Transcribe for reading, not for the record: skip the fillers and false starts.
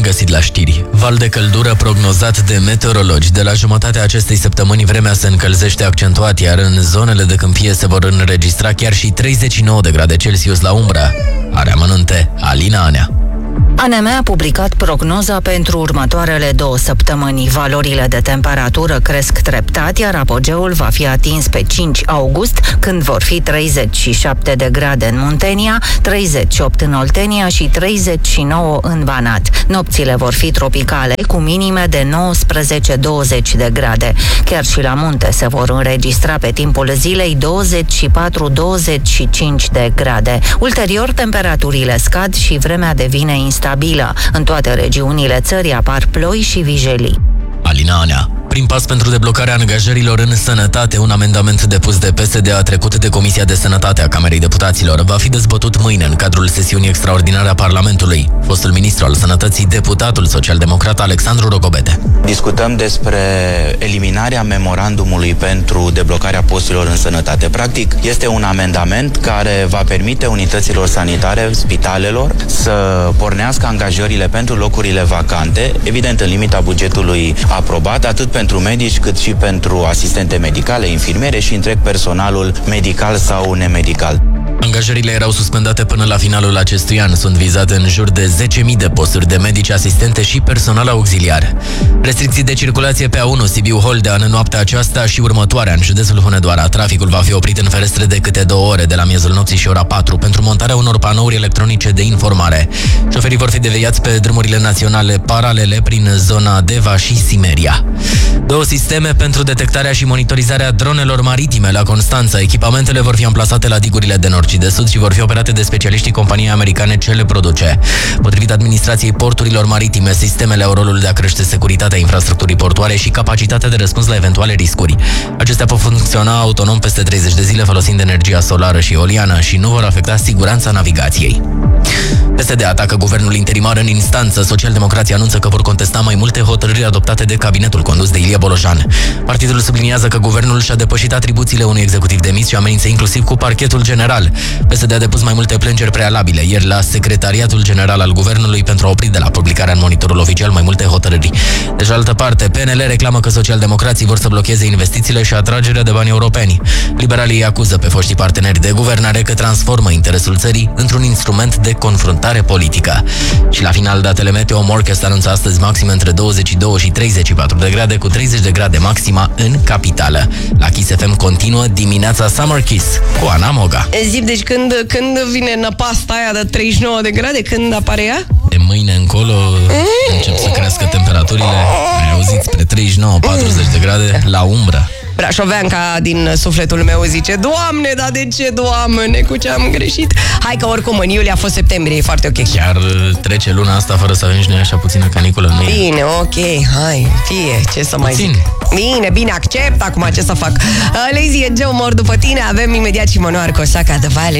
Bun găsit la știri. Val de căldură prognozat de meteorologi. De la jumătatea acestei săptămâni vremea se încălzește accentuat, iar în zonele de câmpie se vor înregistra chiar și 39 de grade Celsius la umbră. Are amănunte Alina Anea. ANM a publicat prognoza pentru următoarele 2 săptămâni. Valorile de temperatură cresc treptat, iar apogeul va fi atins pe 5 august, când vor fi 37 de grade în Muntenia, 38 în Oltenia și 39 în Banat. Nopțile vor fi tropicale, cu minime de 19-20 de grade. Chiar și la munte se vor înregistra pe timpul zilei 24-25 de grade. Ulterior, temperaturile scad și vremea devine instabilă. În toate regiunile țării apar ploi și vijelii. Alina Anea. Prin pas pentru deblocarea angajărilor în sănătate, un amendament depus de PSD a trecut de Comisia de Sănătate a Camerei Deputaților. Va fi dezbătut mâine în cadrul sesiunii extraordinare a Parlamentului. Fostul ministru al Sănătății, deputatul social-democrat Alexandru Rogobete. Discutăm despre eliminarea memorandumului pentru deblocarea posturilor în sănătate. Practic, este un amendament care va permite unităților sanitare, spitalelor, să pornească angajările pentru locurile vacante, evident în limita bugetului aprobat, atât pentru medici cât și pentru asistente medicale, infirmiere și întreg personalul medical sau nemedical. Angajările erau suspendate până la finalul acestui an. Sunt vizate în jur de 10.000 de posturi de medici, asistente și personal auxiliar. Restricții de circulație pe A1 Sibiu-Holdea în noaptea aceasta și următoarea în județul Hunedoara. Traficul va fi oprit în ferestre de câte 2 ore, de la miezul nopții și ora 4, pentru montarea unor panouri electronice de informare. Șoferii vor fi deviați pe drumurile naționale paralele prin zona Deva și Simeria. 2 sisteme pentru detectarea și monitorizarea dronelor maritime la Constanța. Echipamentele vor fi amplasate la digurile de nord și de sud și vor fi operate de specialiștii companiei americane ce le produce. Potrivit administrației porturilor maritime, sistemele au rolul de a crește securitatea infrastructurii portoare și capacitatea de răspuns la eventuale riscuri. Acestea pot funcționa autonom peste 30 de zile folosind energia solară și eoliană și nu vor afecta siguranța navigației. PSD atacă guvernul interimar în instanță. Socialdemocrații anunță că vor contesta mai multe hotărâri adoptate de cabinetul condus de Ilie Bolojan. Partidul subliniază că guvernul și-a depășit atribuțiile unui executiv demis și amenință inclusiv cu parchetul general. PSD a depus mai multe plângeri prealabile ieri la Secretariatul General al Guvernului pentru a opri de la publicarea în Monitorul Oficial mai multe hotărâri. De altă parte, PNL reclamă că socialdemocrații vor să blocheze investițiile și atragerea de bani europeni. Liberalii îi acuză pe foștii parteneri de guvernare că transformă interesul țării într-un instrument de confruntare politică. Și la final, datele meteo. Morcast anunță astăzi maxime între 22 și 34 de grade, cu 30 de grade maxima în capitală. La Kiss FM continuă dimineața Summer Kiss cu Ana Moga. Zic, deci când vine năpasta aia de 39 de grade, când apare ea? De mâine încolo încep să crească temperaturile. Ai auzit, spre 39-40 de grade la umbră. Brașoveanca din sufletul meu zice: Doamne, dar de ce, Doamne, cu ce am greșit? Hai că oricum în iulie a fost septembrie, e foarte ok. Chiar trece luna asta fără să avem și noi așa puțină caniculă. Bine, ok, hai, fie, ce să mai zic. Bine, accept acum, ce să fac. Lazy and Joe mor după tine. Avem imediat și Manoar Cosaca, The Violin.